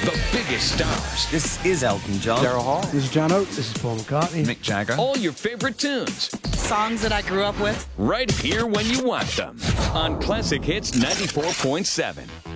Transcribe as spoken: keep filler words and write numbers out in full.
The biggest stars. This is Elton John. Daryl Hall. This is John Oates. This is Paul McCartney. Mick Jagger. All your favorite tunes. Songs that I grew up with. Right here when you want them. On Classic Hits ninety-four point seven.